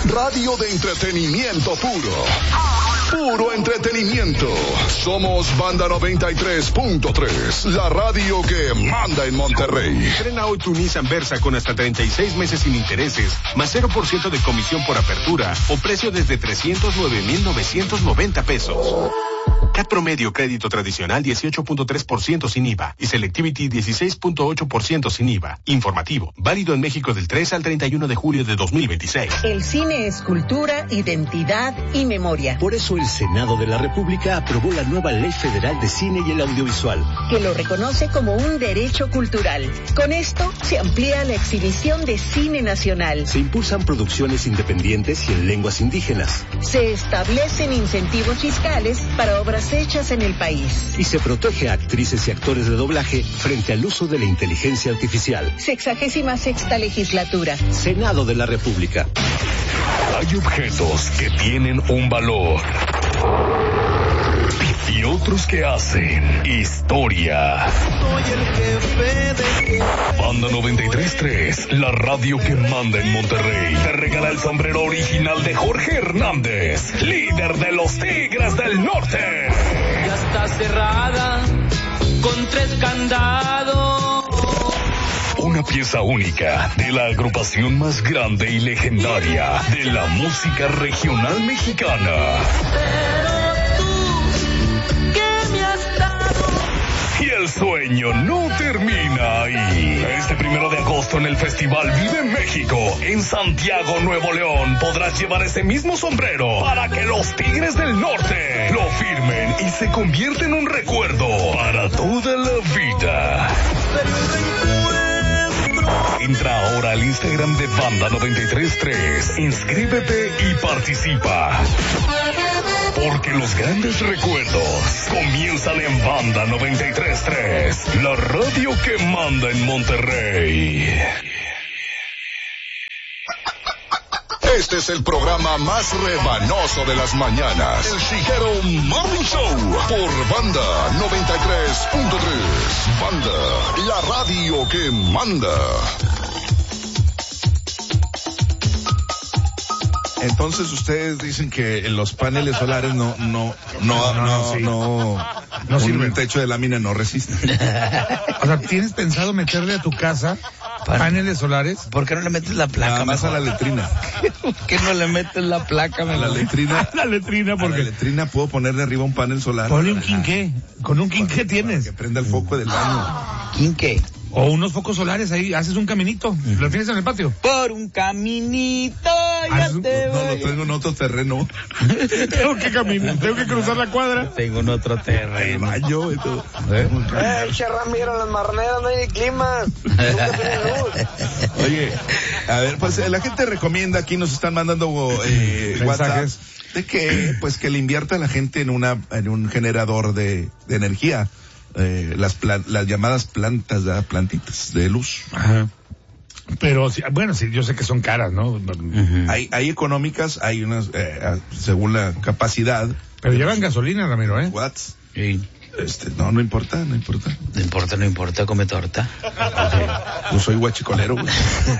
Radio de entretenimiento puro. Puro entretenimiento. Somos Banda 93.3, la radio que manda en Monterrey. Estrena hoy tu Nissan Versa con hasta 36 meses sin intereses, más 0% de comisión por apertura o precio desde 309,990 pesos. CAT promedio crédito tradicional 18.3% sin IVA y Selectivity 16.8% sin IVA. Informativo, válido en México del 3 al 31 de julio de 2026. El cine es cultura, identidad y memoria. Por eso el Senado de la República aprobó la nueva Ley Federal de Cine y el Audiovisual, que lo reconoce como un derecho cultural. Con esto se amplía la exhibición de cine nacional. Se impulsan producciones independientes y en lenguas indígenas. Se establecen incentivos fiscales para obras hechas en el país. Y se protege a actrices y actores de doblaje frente al uso de la inteligencia artificial. 66ª legislatura. Senado de la República. Hay objetos que tienen un valor y otros que hacen historia. Soy el jefe de... Banda 93.3, la radio que manda en Monterrey, te regala el sombrero original de Jorge Hernández, líder de los Tigres del Norte. Ya está cerrada con 3 candados. Una pieza única de la agrupación más grande y legendaria de la música regional mexicana. Pero tú, ¿qué me has dado? Y el sueño no termina ahí. Este 1 de agosto en el Festival Vive México, en Santiago, Nuevo León, podrás llevar ese mismo sombrero para que los Tigres del Norte lo firmen y se convierta en un recuerdo para toda la vida. Entra ahora al Instagram de Banda 93.3, inscríbete y participa. Porque los grandes recuerdos comienzan en Banda 93.3, la radio que manda en Monterrey. Este es el programa más rebanoso de las mañanas. El Chijero Morning Show por Banda 93.3. Banda, la radio que manda. Entonces ustedes dicen que los paneles solares no sirven. Un techo de lámina no resiste. O sea, ¿tienes pensado meterle a tu casa paneles solares? ¿Por qué no le metes la placa? Nada más mejor? a la letrina. ¿Por qué no le metes la placa? A la letrina. A la letrina, porque... A la letrina puedo ponerle arriba un panel solar. Ponle un quinqué. Con un quinqué tienes. Que prenda el foco del baño. ¿Quinqué? O unos focos solares ahí, haces un caminito, lo tienes en el patio. Por un caminito, ya te No, lo tengo en otro terreno. Tengo que caminar, tengo que cruzar la cuadra. Tengo en otro El terreno. baño y todo. Ramiro, las marneras no hay clima. Nunca tiene luz. Oye, a ver, pues la gente recomienda, aquí nos están mandando WhatsApp, de que, pues que le invierta a la gente en un generador de energía. Las llamadas plantitas de luz. Ajá. Pero, bueno, sí, yo sé que son caras, ¿no? Uh-huh. Hay económicas, hay unas, según la capacidad. Pero llevan gasolina, Ramiro, ¿eh? Watts. Sí. No importa. No importa, come torta. Yo soy guachicolero, güey.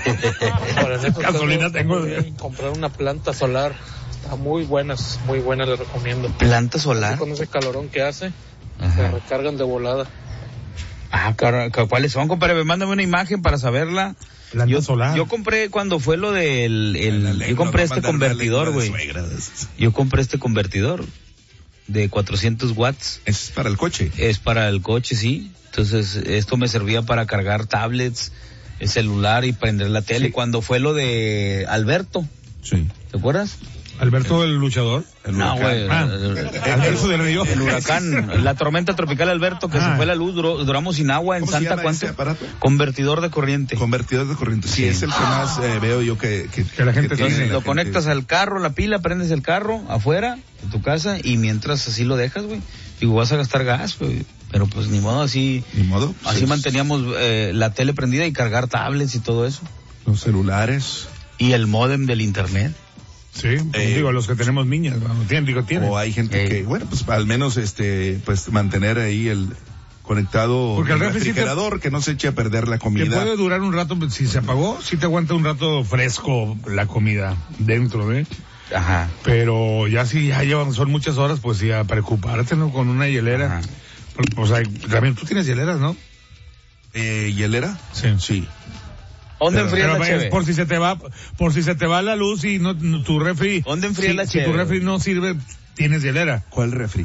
Gasolina tengo. Comprar una planta solar. Está muy buena, les recomiendo. ¿Planta solar? Con ese calorón que hace. Ajá. Se recargan de volada. ¿Cuáles son, compadre? Mándame una imagen para saberla. Planta solar. Yo compré cuando fue lo del... yo compré este convertidor, güey. Yo compré este convertidor de 400 watts. ¿Es para el coche? Es para el coche, sí. Entonces, esto me servía para cargar tablets, el celular y prender la tele. Sí. Cuando fue lo de Alberto. Sí. ¿Te acuerdas? ¿Alberto el luchador? No, güey. Alberto del Río. El huracán, la tormenta tropical Alberto, que se fue la luz, duramos sin agua en Santa. ¿Cuánto? Convertidor de corriente. Convertidor de corriente, sí, es el que más veo yo que la gente tiene. Lo gente... conectas al carro, la pila, prendes el carro afuera de tu casa y mientras así lo dejas, güey. Digo, vas a gastar gas, güey. Pero pues ni modo, así. Ni modo. Pues así manteníamos la tele prendida y cargar tablets y todo eso. Los celulares. Y el módem del internet. Sí, digo, los que tenemos niñas, ¿no? Tienen. O hay gente que, bueno, pues al menos pues mantener ahí conectado porque el al refrigerador, que no se eche a perder la comida. Que puede durar un rato, si se apagó, sí te aguanta un rato fresco la comida dentro, Ajá. Pero ya si ya son muchas horas, pues sí, a preocuparte, ¿no? Con una hielera. Ajá. Pues también tú tienes hieleras, ¿no? ¿Hielera? Sí. ¿Dónde enfrías la cheve? Por si se te va la luz y no tu refri. ¿Dónde enfrías la cheve? Si tu refri no sirve, tienes hielera. ¿Cuál refri?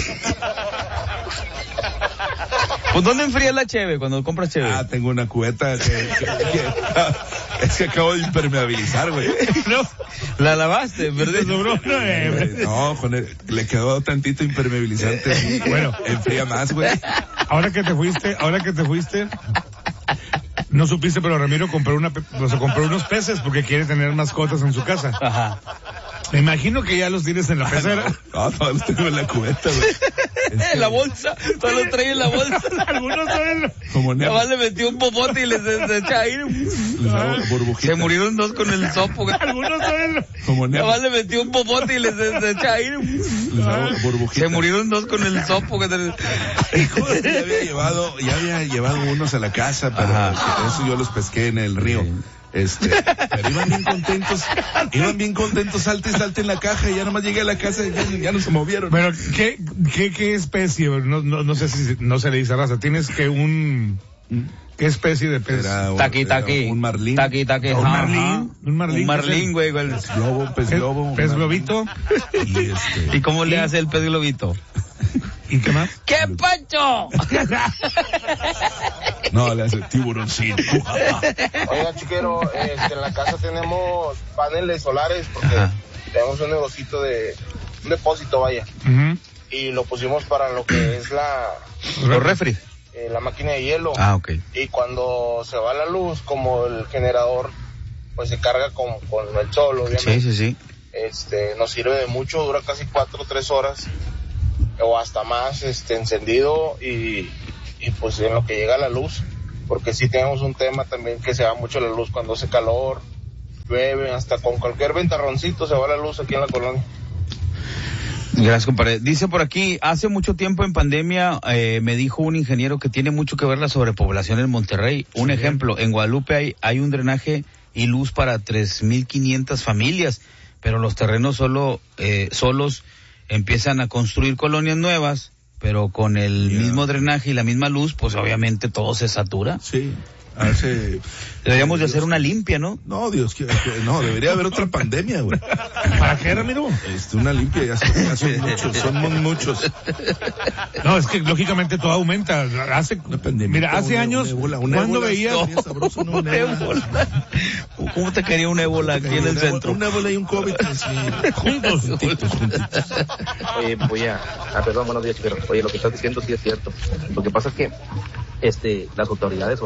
Pues ¿dónde enfrías la cheve cuando compras cheve? Tengo una cubeta es que acabo de impermeabilizar, güey. No, la lavaste, ¿verdad? No, le quedó tantito impermeabilizante. Bueno, enfría más, güey. Ahora que te fuiste, no supiste, pero Ramiro compró unos peces porque quiere tener mascotas en su casa. Ajá. Me imagino que ya los tienes en la pecera. No, todos los tengo en la cubeta, güey. En la bolsa, todos los traen en la bolsa. Algunos son como Nada más le metió un popote y les echa aire. Se murieron 2 con el sopo. Algunos son como Nada más le metió un popote y les echa aire. Se murieron 2 con el sopo. Ya había llevado unos a la casa, pero eso yo los pesqué en el río. Pero iban bien contentos, salte en la caja, y ya nomás llegué a la casa y ya no se movieron. Pero, ¿qué especie? No sé si no se le dice raza. Tienes que ¿qué especie de pez? Taqui. Un marlín. Taqui. Un marlín, güey. Pez globo. Pez globito. ¿Y cómo le hace el pez globito? ¿Y qué más? ¡Qué pancho! No, le hace tiburoncito. Oiga, chiquero, en la casa tenemos paneles solares porque tenemos un negocito un depósito, vaya. Uh-huh. Y lo pusimos para lo que es los refri. La máquina de hielo. Ok. Y cuando se va la luz, como el generador, pues se carga con el sol, obviamente. Sí. Nos sirve de mucho, dura casi 4 o 3 horas. O hasta más, encendido y pues en lo que llega la luz, porque sí tenemos un tema también que se va mucho la luz cuando hace calor, llueve, hasta con cualquier ventarroncito se va la luz aquí en la colonia. Gracias, compadre. Dice por aquí, hace mucho tiempo en pandemia me dijo un ingeniero que tiene mucho que ver la sobrepoblación en Monterrey. Un ejemplo, en Guadalupe hay un drenaje y luz para 3,500 familias, pero los terrenos solos empiezan a construir colonias nuevas, pero con el mismo drenaje y la misma luz, pues obviamente todo se satura. Sí. Deberíamos de hacer una limpia, ¿no? No, no, debería haber otra pandemia, güey. ¿Para qué, Ramiro? Una limpia, ya son muchos. No, es que lógicamente todo aumenta. Hace años, ¿cuándo veías? Un ébola. ¿Cómo te quería un ébola aquí en el centro? Un ébola y un COVID. Juntos. Oye, perdón, buenos días, pero oye, lo que estás diciendo sí es cierto. Lo que pasa es que las autoridades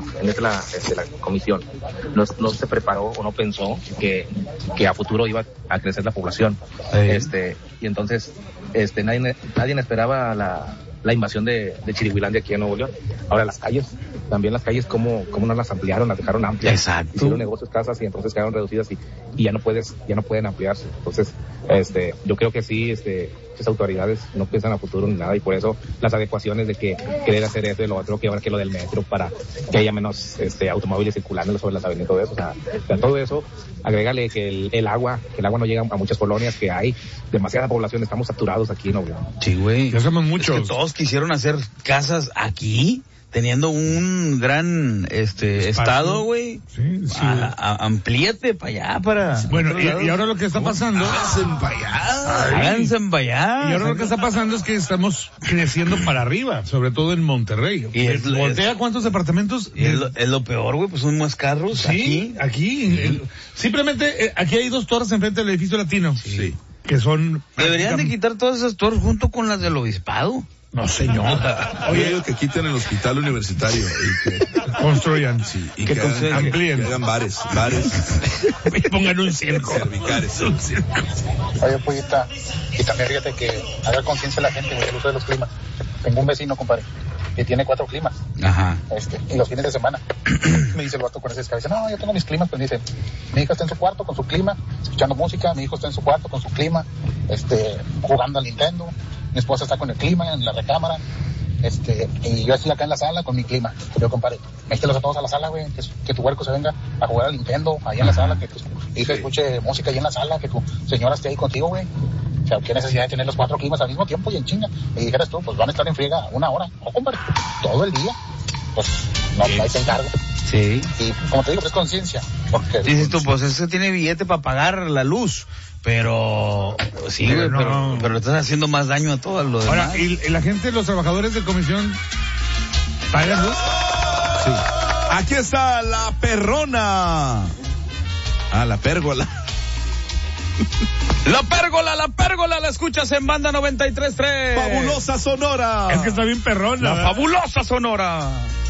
la comisión no se preparó o no pensó que a futuro iba a crecer la población. Y entonces nadie esperaba la invasión de Chirihuilandia aquí en Nuevo León. Ahora las calles, cómo no las ampliaron, las dejaron amplias. Exacto. Hicieron negocios, casas, y entonces quedaron reducidas y ya no pueden ampliarse. Entonces, yo creo que sí, esas autoridades no piensan a futuro ni nada, y por eso las adecuaciones de que querer hacer esto y lo otro, que ahora que lo del metro, para que haya menos automóviles circulando sobre las avenidas, todo eso. O sea, todo eso, agrégale que el agua no llega a muchas colonias, que hay demasiada población, estamos saturados aquí en Nuevo León. Sí, güey. Ya somos muchos. Es que todos quisieron hacer casas aquí, teniendo un gran estado, güey. Sí. Amplíate para allá, para... Bueno, y ahora lo que está pasando... Háganse para allá. Y ahora lo que está pasando es que estamos creciendo para arriba, sobre todo en Monterrey. ¿Voltea cuántos departamentos? Y es lo peor, güey, pues son más carros. Sí, aquí. Simplemente, aquí hay 2 torres enfrente del edificio latino. Sí. Que son... Deberían de quitar todas esas torres junto con las del obispado. No, señor. Oye, digo que quiten el hospital universitario y que construyan. Sí, y que amplíen. Que hagan bares. Y pongan un circo. Cervicales. Oye, pollita, y también fíjate que haga conciencia la gente del uso de los climas. Tengo un vecino, compadre, que tiene 4 climas. Ajá. Y los fines de semana me dice el vato con ese escabeza, no, yo tengo mis climas, pues dice, mi hija está en su cuarto con su clima, escuchando música, mi hijo está en su cuarto con su clima, jugando al Nintendo, mi esposa está con el clima en la recámara, y yo estoy acá en la sala con mi clima. Yo, compadre, mételos a todos a la sala, güey, que tu huerco se venga a jugar al Nintendo ahí en la sala, que tu hija escuche música ahí en la sala, que tu señora esté ahí contigo, güey. O sea, qué necesidad de tener los 4 climas al mismo tiempo y en chinga. Y dijeras tú, pues van a estar en friega 1 hora. No, compadre, todo el día. Pues no hay se encargo. Sí. Y como te digo, es conciencia. Porque dices tú, pues eso tiene billete para pagar la luz. Pero, sí, güey, pero le estás haciendo más daño a todo lo demás. Ahora, ¿y la gente, los trabajadores de comisión, pagan luz? Sí. Aquí está la perrona. La pérgola. La pérgola, la escuchas en Banda 93.3. Fabulosa Sonora. Es que está bien perrona. La fabulosa Sonora.